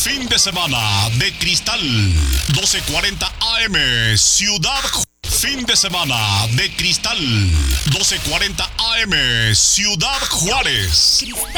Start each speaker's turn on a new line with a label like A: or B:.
A: fin de semana de Cristal, 12:40 AM, Ciudad Juárez. Fin de semana de Cristal, 12:40 AM, Ciudad Juárez.
B: Cristal.